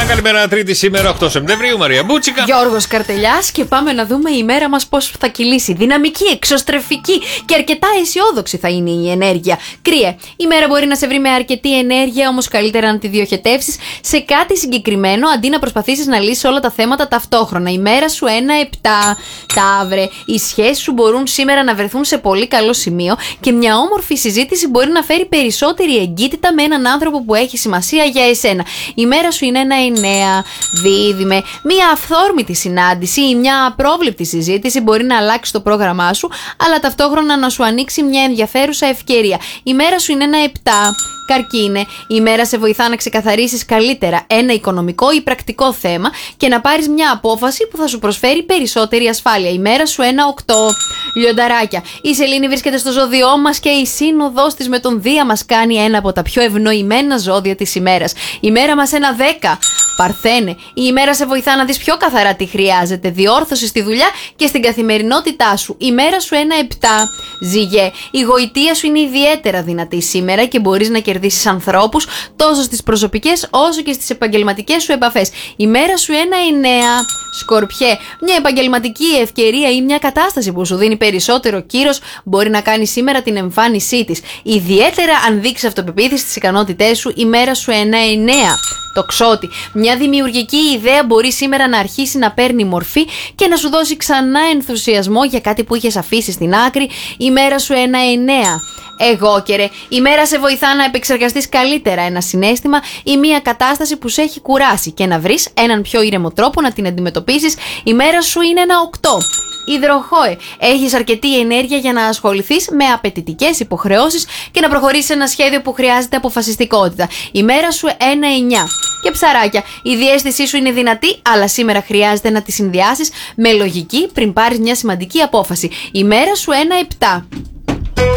καλημέρα. Τρίτη σήμερα, 8 Σεπτεμβρίου. Μαρία Μπούτσικα. Γιώργος Καρτελιάς. Και πάμε να δούμε η μέρα μας πώς θα κυλήσει. Δυναμική, εξωστρεφική και αρκετά αισιόδοξη θα είναι η ενέργεια. Κρύε. Η μέρα μπορεί να σε βρει με αρκετή ενέργεια, όμως καλύτερα να τη διοχετεύσεις σε κάτι συγκεκριμένο αντί να προσπαθήσεις να λύσεις όλα τα θέματα ταυτόχρονα. Η μέρα σου 1-7. Ταύρε. Οι σχέσεις σου μπορούν σήμερα να βρεθούν σε πολύ καλό σημείο και μια όμορφη συζήτηση μπορεί να φέρει περισσότερη εγκύτητα με έναν άνθρωπο που έχει σημασία για εσένα. Η μέρα σου είναι 1-9. Δίδυμε. Μια αυθόρμητη συνάντηση ή μια απρόβλεπτη συζήτηση μπορεί να αλλάξει το πρόγραμμά σου, αλλά ταυτόχρονα να σου ανοίξει μια ενδιαφέρουσα ευκαιρία. Η μέρα σου είναι 1-7. Καρκίνε. Η μέρα σε βοηθά να ξεκαθαρίσεις καλύτερα ένα οικονομικό ή πρακτικό θέμα και να πάρεις μια απόφαση που θα σου προσφέρει περισσότερη ασφάλεια. Η μέρα σου 1-8. Λιονταράκια. Η σελήνη βρίσκεται στο ζώδιό μας και η σύνοδος της με τον Δία μας κάνει ένα από τα πιο ευνοημένα ζώδια της ημέρας. Η μέρα μας 1-10. Παρθένε. Η ημέρα σε βοηθά να δεις πιο καθαρά τι χρειάζεται, διόρθωση στη δουλειά και στην καθημερινότητά σου. Η μέρα σου 1-7. Ζυγέ. Η γοητεία σου είναι ιδιαίτερα δυνατή σήμερα και μπορείς να κερδίσεις ανθρώπους τόσο στις προσωπικές όσο και στις επαγγελματικές σου επαφές. Η μέρα σου 1-9. Σκορπιέ. Μια επαγγελματική ευκαιρία ή μια κατάσταση που σου δίνει περισσότερο κύρος μπορεί να κάνει σήμερα την εμφάνισή της. Ιδιαίτερα αν δείξεις αυτοπεποίθηση στις ικανότητές σου. Η μέρα σου 1-9. Τοξότη. Μια δημιουργική ιδέα μπορεί σήμερα να αρχίσει να παίρνει μορφή και να σου δώσει ξανά ενθουσιασμό για κάτι που είχες αφήσει στην άκρη. Η μέρα σου 1-9. Εγώκερε. Η μέρα σε βοηθά να επεξεργαστείς καλύτερα ένα συναίσθημα ή μια κατάσταση που σε έχει κουράσει και να βρεις έναν πιο ήρεμο τρόπο να την αντιμετωπίσεις. Η μέρα σου είναι 1-8. Υδροχόε. Έχεις αρκετή ενέργεια για να ασχοληθείς με απαιτητικές υποχρεώσεις και να προχωρήσεις ένα σχέδιο που χρειάζεται αποφασιστικότητα. Η μέρα σου 1-9. Και ψαράκια. Η διαίσθησή σου είναι δυνατή, αλλά σήμερα χρειάζεται να τη συνδυάσεις με λογική πριν πάρεις μια σημαντική απόφαση. Η μέρα σου 1-7.